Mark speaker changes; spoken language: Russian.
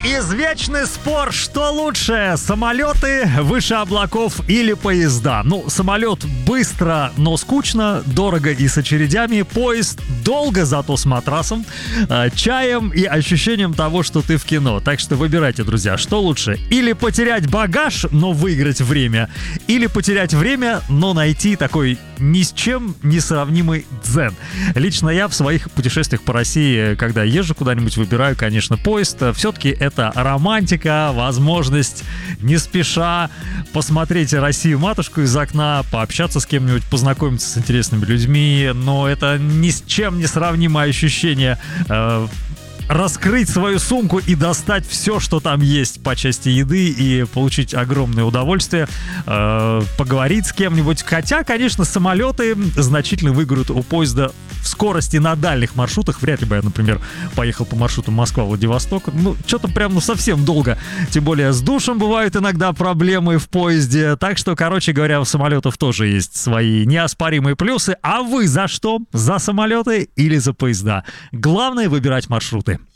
Speaker 1: Извечный спор, что лучше, самолеты выше облаков или поезда? Ну, самолет быстро, но скучно, дорого и с очередями, поезд долго, зато с матрасом, чаем и ощущением того, что ты в кино. Так что выбирайте, друзья, что лучше? Или потерять багаж, но выиграть время, или потерять время, но найти такой ни с чем не сравнимый дзен. Лично я в своих путешествиях по России, когда езжу куда-нибудь, выбираю, конечно, поезд. Все-таки это романтика, возможность не спеша посмотреть Россию-матушку из окна, пообщаться с кем-нибудь, познакомиться с интересными людьми, но это ни с чем не сравнимое ощущение раскрыть свою сумку и достать все, что там есть по части еды, и получить огромное удовольствие, поговорить с кем-нибудь. Хотя, конечно, самолеты значительно выиграют у поезда в скорости на дальних маршрутах. Вряд ли бы я, например, поехал по маршруту Москва-Владивосток. Ну, что-то прям, совсем долго. Тем более с душем бывают иногда проблемы в поезде. Так что, короче говоря, у самолетов тоже есть свои неоспоримые плюсы. А вы за что? За самолеты или за поезда? Главное — выбирать маршруты.